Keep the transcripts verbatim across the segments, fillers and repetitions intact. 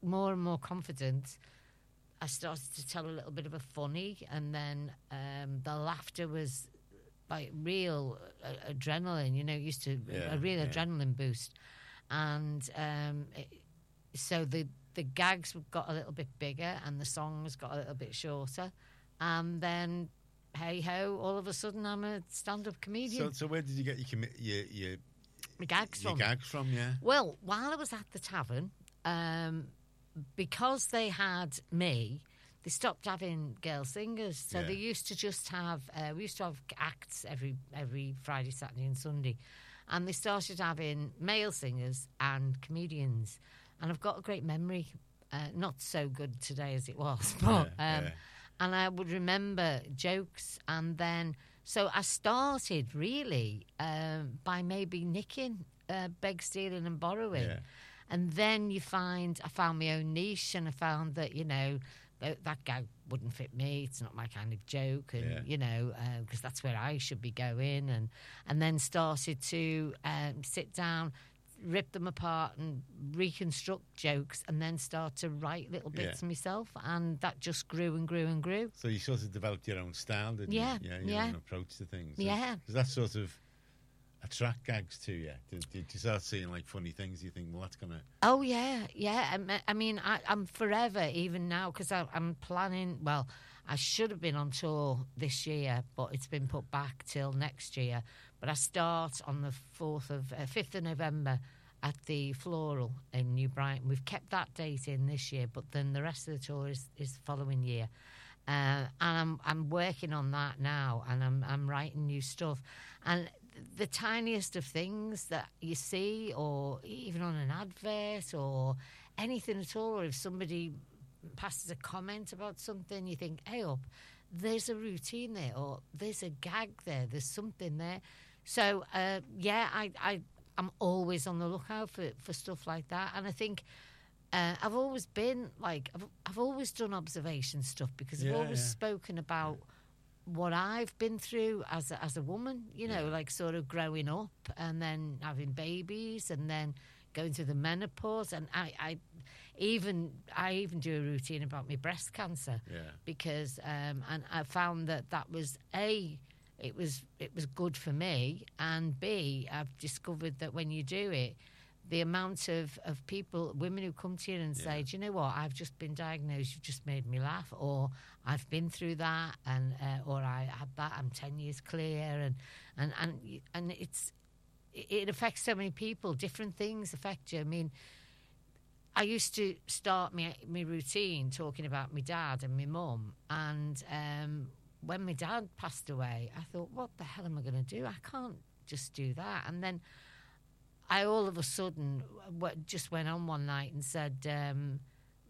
more and more confident, I started to tell a little bit of a funny, and then um, the laughter was like real uh, adrenaline. You know, it used to Yeah, a real yeah. adrenaline boost, and um, it, so the the gags got a little bit bigger, and the songs got a little bit shorter, and then hey ho, all of a sudden I'm a stand-up comedian. So, so where did you get your commi- your your, The gags your from gags from? Yeah. Well, while I was at the tavern, um, because they had me, they stopped having girl singers. So Yeah. they used to just have, uh, we used to have acts every every Friday, Saturday and Sunday. And they started having male singers and comedians. And I've got a great memory, uh, not so good today as it was, but... Yeah, um, yeah. And I would remember jokes, and then... So I started, really, um, by maybe nicking, uh, beg, stealing and borrowing. Yeah. And then you find... I found my own niche, and I found that, you know, that, that gag wouldn't fit me. It's not my kind of joke, and, Yeah. you know, because that's where I should be going. And, and then started to um, sit down, rip them apart and reconstruct jokes, and then start to write little bits Yeah. myself, and that just grew and grew and grew. So you sort of developed your own style, didn't Yeah, you? Yeah, your yeah. own approach to things. Yeah. Does that sort of attract gags to you? Did, did you start seeing like funny things? You think, well, that's gonna. Oh yeah, yeah. I, me- I mean, I, I'm forever even now, because I'm planning. Well, I should have been on tour this year, but it's been put back till next year. But I start on the fourth of uh, fifth of November at the Floral in New Brighton. We've kept that date in this year, but then the rest of the tour is, is the following year. Uh, and I'm I'm working on that now, and I'm I'm writing new stuff. And the tiniest of things that you see, or even on an advert, or anything at all, or if somebody passes a comment about something, you think, hey up, there's a routine there, or there's a gag there, there's something there. So uh, yeah, I, I I'm always on the lookout for, for stuff like that. And I think uh, I've always been like I've, I've always done observation stuff, because Yeah, I've always yeah. spoken about what I've been through as a, as a woman, you know, Yeah. like sort of growing up and then having babies and then going through the menopause. And I, I even I even do a routine about my breast cancer, Yeah. because um, and I found that that was a it was it was good for me, and B, I've discovered that when you do it, the amount of, of people, women who come to you and say, Yeah. do you know what, I've just been diagnosed, you've just made me laugh, or I've been through that, and uh, or I had that, I'm ten years clear, and and and, and it's it affects so many people. Different things affect you. I mean, I used to start my, my routine talking about my dad and my mum, and um, when my dad passed away, I thought, what the hell am I going to do? I can't just do that. And then I all of a sudden w- just went on one night and said, um,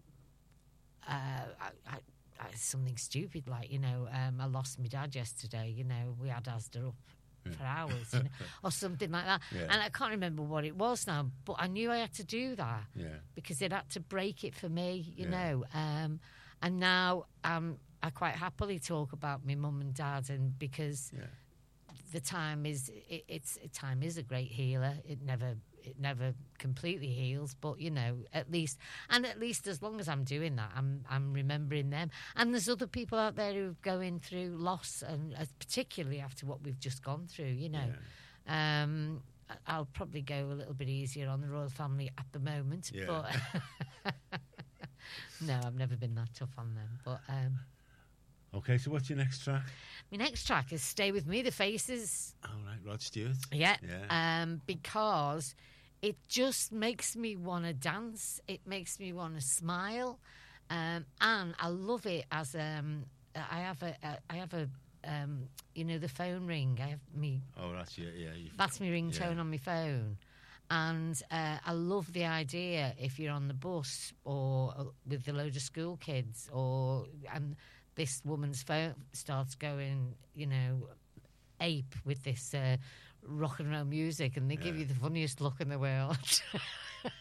uh, I, I, I, something stupid like, you know, um, I lost my dad yesterday, you know, we had Asda up for hours, you know, or something like that. Yeah. And I can't remember what it was now, but I knew I had to do that, Yeah. because it had to break it for me, you Yeah. know. Um, and now um, I quite happily talk about my mum and dad, and because Yeah. the time is it, it's time is a great healer. It never it never completely heals, but you know, at least and at least as long as I'm doing that, I'm I'm remembering them. And there's other people out there who are going through loss, and uh, particularly after what we've just gone through, you know. Um, I- I'll probably go a little bit easier on the royal family at the moment, Yeah. but no, I've never been that tough on them. But um, Okay, so what's your next track? my next track is "Stay With Me," The Faces. All right, Rod Stewart. Yeah, Yeah. Um, because it just makes me want to dance. It makes me want to smile, um, and I love it as um, I have a, a I have a um, you know, the phone ring. I have me. Oh, that's your, yeah. You've, That's my ringtone yeah. on my phone. And uh, I love the idea if you're on the bus or uh, with a load of school kids, or and this woman's phone starts going, you know, ape with this uh, rock and roll music, and they give Yeah. you the funniest look in the world.